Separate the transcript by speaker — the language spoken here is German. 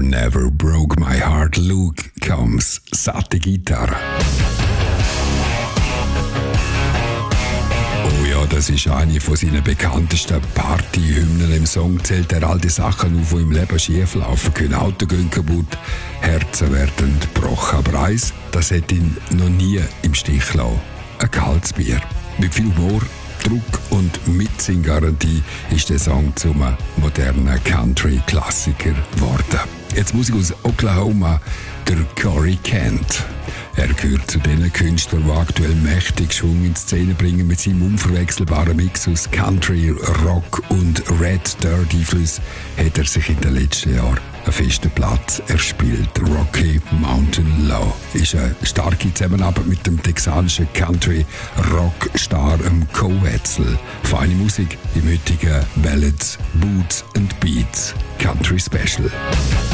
Speaker 1: Never Broke My Heart, Luke Combs, satte Gitarre. Oh ja, das ist eine von seinen bekanntesten Partyhymnen. Im Song zählt er all die Sachen auf, die im Leben schieflaufen können. Autos gehen kaputt, Herzen werden gebrochen. Aber eins, das hat ihn noch nie im Stich gelassen. Ein kaltes Bier. Mit viel Humor, Druck und Mitsinggarantie ist der Song zum modernen Country-Klassiker geworden. Jetzt Musik aus Oklahoma, der Corey Kent. Er gehört zu den Künstlern, die aktuell mächtig Schwung in die Szene bringen. Mit seinem unverwechselbaren Mix aus Country, Rock und Red Dirt Einfluss hat er sich in den letzten Jahren einen festen Platz erspielt. Rocky Mountain Low ist eine starke Zusammenarbeit mit dem texanischen Country-Rockstar Cole Wetzel. Feine Musik im heutigen Ballads, Boots and Beats Country Special.